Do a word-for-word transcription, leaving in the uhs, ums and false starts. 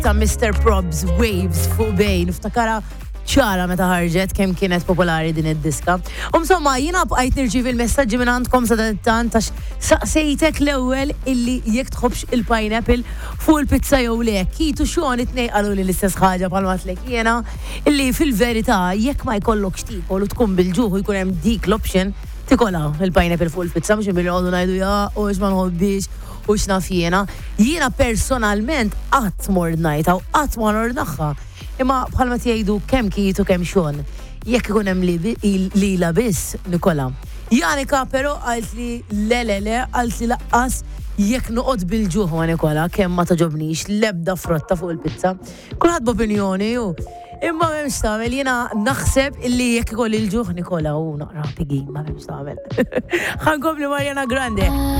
ta' mister Probs Waves fuq bejn, niftakara ċara meta ħarġet kemm kienet popolari din id-diska. Umsomma, jina bqajt nirċiv il-messagġi minn għandkom sa dan tax saqsejtek l-ewwel illi jekk tħobbx il-pineapple fuq il-pizza jew le. Kitu xon it-nej qalu li l-istess ħaġa bħalma tlek jiena illi fil-verità jekk ma jkollokx tikol u tkun bil-ġuħu jkun hemm dik l-option tikola il-pineapple fuq il-pizza mhux billi għodu ngħidu ja u ma nħobbix u x'naf jiena. Jiena personalment qatt mord ngħidha u qatt ma nordnaħħa. Imma bħalma tgħidu kemm kitu kemm xon. Jekk ikun hemm lila biss Nikola. Janika però qalt li le le le qalt li laqqas jekk noqgħod bil-ġuħ ma' Nikola kemm ma toġobnix l-ebda frotta fuq il-pizza. Kulħadd b'opinjoni ju. Imma m'hemmx tagħmel jiena naħseb illi jekk ikolli l-ġuħ Nikola u naqra pigi ma m'hemmx tagħmel. Ħankompli Mariana Grande.